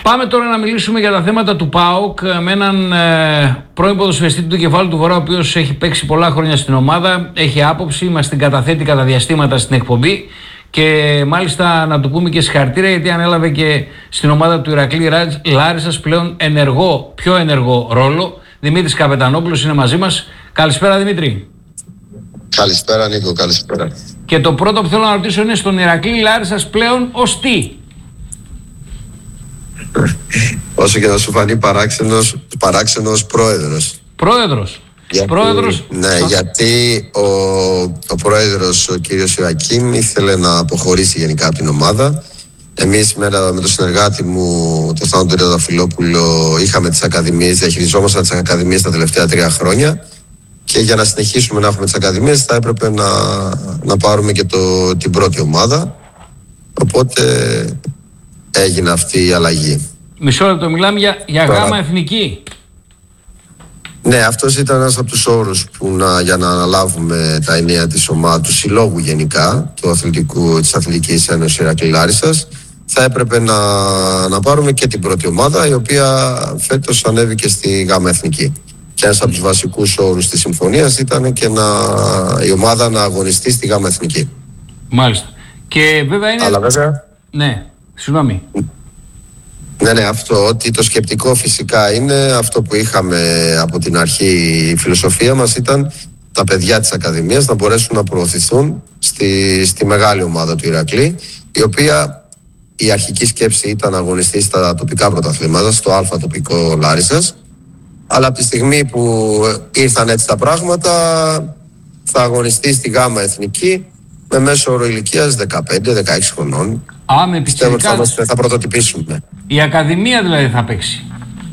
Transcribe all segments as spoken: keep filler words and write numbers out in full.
Πάμε τώρα να μιλήσουμε για τα θέματα του ΠΑΟΚ με έναν ε, πρώην ποδοσφαιριστή του Κεφάλου του Βορρά, ο οποίος έχει παίξει πολλά χρόνια στην ομάδα, έχει άποψη, μας την καταθέτει κατά διαστήματα στην εκπομπή και μάλιστα να του πούμε και συγχαρητήρια γιατί ανέλαβε και στην ομάδα του Ηρακλή Λάρισσας πλέον ενεργό, πιο ενεργό ρόλο. Δημήτρης Καπετανόπουλος είναι μαζί μας. Καλησπέρα Δημήτρη. Καλησπέρα Νίκο, καλησπέρα. Και το πρώτο που θέλω να ρωτήσω είναι στον Ηρακλή Λάρισσας πλέον ως τι? Όσο και να σου φανεί παράξενος, παράξενος πρόεδρος. Πρόεδρος. Γιατί, πρόεδρος. Ναι, στο... γιατί ο, ο πρόεδρος, ο κύριος Ιωακίμ, ήθελε να αποχωρήσει γενικά από την ομάδα. Εμείς με, με τον συνεργάτη μου, τον Θάνο Τριανταφυλόπουλο, είχαμε τις ακαδημίες, διαχειριζόμασταν τις ακαδημίες τα τελευταία τρία χρόνια. Και για να συνεχίσουμε να έχουμε τις ακαδημίες θα έπρεπε να, να πάρουμε και το, την πρώτη ομάδα. Οπότε έγινε αυτή η αλλαγή. Μισό λεπτό, μιλάμε για, για Τώρα... γάμα εθνική. Ναι, αυτός ήταν ένας από τους όρους που να, για να αναλάβουμε τα ενία της ομάδας, του συλλόγου γενικά, του αθλητικού, της Αθλητικής Ένωσης Ηρακλή Λάρισσας. Θα έπρεπε να, να πάρουμε και την πρώτη ομάδα, η οποία φέτος ανέβηκε στη γάμα εθνική. Και ένας από τους βασικούς όρους της συμφωνίας ήταν και να, η ομάδα να αγωνιστεί στη γάμα εθνική. Μάλιστα. Και βέβαια είναι... Αλλά βέβαια... Ναι, συγγνώμη. Ναι, ναι, αυτό, ότι το σκεπτικό φυσικά είναι αυτό που είχαμε από την αρχή. Η φιλοσοφία μας ήταν τα παιδιά της Ακαδημίας να μπορέσουν να προωθηθούν στη, στη μεγάλη ομάδα του Ηρακλή, η οποία η αρχική σκέψη ήταν να αγωνιστεί στα τοπικά πρωταθλήματα, στο Α τοπικό Λάρισσας. Αλλά από τη στιγμή που ήρθαν έτσι τα πράγματα, θα αγωνιστεί στη γάμα εθνική με μέσο όρο ηλικίας δεκαπέντε δεκαέξι χρονών. Α, με πιτσιρικά... θα, θα πρωτοτυπήσουμε. Η Ακαδημία δηλαδή θα παίξει.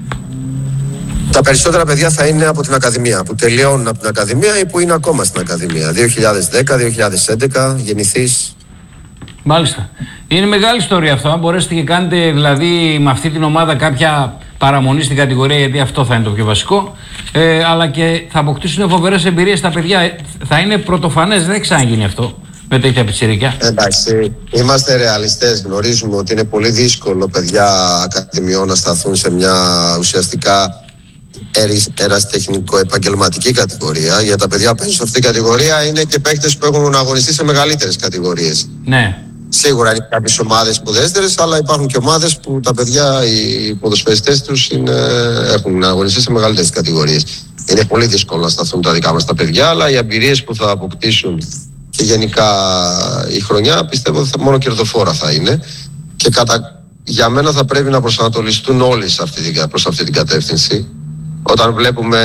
Τα περισσότερα παιδιά θα είναι από την Ακαδημία, που τελειώνουν από την Ακαδημία ή που είναι ακόμα στην Ακαδημία. δύο χιλιάδες δέκα, δύο χιλιάδες έντεκα, γεννηθείς. Μάλιστα. Είναι μεγάλη ιστορία αυτό. Αν μπορέσετε και κάνετε δηλαδή με αυτή την ομάδα κάποια παραμονή στην κατηγορία, γιατί αυτό θα είναι το πιο βασικό. Ε, αλλά και θα αποκτήσουν φοβερές εμπειρίες στα παιδιά. Ε, θα είναι πρωτοφανές, δεν έχει ξαναγίνει αυτό με τέτοια πιτσιρίκια. Εντάξει, είμαστε ρεαλιστές. Γνωρίζουμε ότι είναι πολύ δύσκολο παιδιά ακαδημιών να σταθούν σε μια ουσιαστικά ερασιτεχνικό επαγγελματική κατηγορία. Για τα παιδιά που παίζουν σε αυτήν την κατηγορία είναι και παίκτες που έχουν αγωνιστεί σε μεγαλύτερες κατηγορίες. Ναι. Σίγουρα είναι κάποιες ομάδες σπουδαίστερες, αλλά υπάρχουν και ομάδες που τα παιδιά, οι ποδοσφαιριστές τους είναι, έχουν αγωνιστεί σε μεγαλύτερες κατηγορίες. Είναι πολύ δύσκολο να σταθούν τα δικά μας τα παιδιά, αλλά οι εμπειρίες που θα αποκτήσουν και γενικά η χρονιά πιστεύω ότι μόνο κερδοφόρα θα είναι. Και κατά, για μένα θα πρέπει να προσανατολιστούν όλοι σε αυτή, προς αυτή την κατεύθυνση. Όταν βλέπουμε...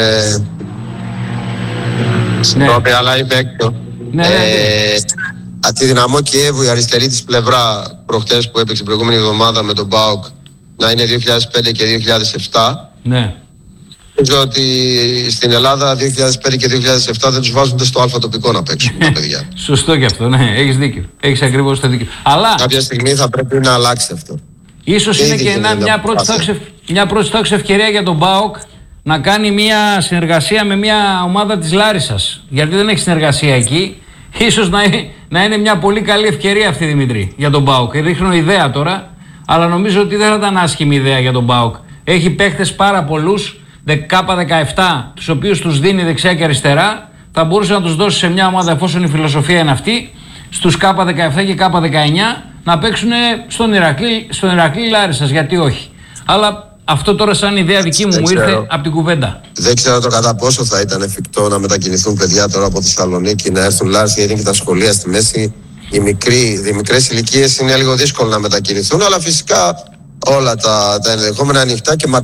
Ναι. Συγγνώμη, αλλά είμαι έκτο. Ναι, ε, από τη Δυναμό Κιέβου, η αριστερή της πλευρά προχτές που έπαιξε την προηγούμενη εβδομάδα με τον ΠΑΟΚ να είναι δύο χιλιάδες πέντε και δύο χιλιάδες επτά. Ναι. Νομίζω ότι στην Ελλάδα δύο χιλιάδες πέντε και δύο χιλιάδες επτά δεν τους βάζουν στο Α τοπικό να παίξουν τα παιδιά. Σωστό και αυτό, ναι, έχεις δίκιο. Έχεις ακριβώς το δίκιο. Αλλά κάποια στιγμή θα πρέπει να αλλάξει αυτό. Ίσως είναι και ένα, μια, πρώτη τάξη, μια πρώτη τάξη ευκαιρία για τον ΠΑΟΚ να κάνει μια συνεργασία με μια ομάδα της Λάρισσας. Γιατί δεν έχει συνεργασία εκεί. Ίσως να είναι, να είναι μια πολύ καλή ευκαιρία αυτή, Δημήτρη, για τον ΠΑΟΚ. Ρίχνω ιδέα τώρα, αλλά νομίζω ότι δεν θα ήταν άσχημη ιδέα για τον ΠΑΟΚ. Έχει παίχτες πάρα πολλούς, Κάπα δεκαεπτά, τους οποίους τους δίνει δεξιά και αριστερά. Θα μπορούσε να τους δώσει σε μια ομάδα, εφόσον η φιλοσοφία είναι αυτή, στους Κάπα δεκαεπτά και Κάπα δεκαεννιά να παίξουν στον Ηρακλή, στον Ηρακλή Λάρισσας. Γιατί όχι. Αλλά αυτό τώρα σαν ιδέα δική μου μου ήρθε από την κουβέντα. Δεν ξέρω το κατά πόσο θα ήταν εφικτό να μετακινηθούν παιδιά τώρα από Θεσσαλονίκη να έρθουν Λάρισα, γιατί είναι και τα σχολεία στη μέση. Οι, μικροί, οι μικρές ηλικίες είναι λίγο δύσκολο να μετακινηθούν, αλλά φυσικά όλα τα, τα ενδεχόμενα ανοιχτά και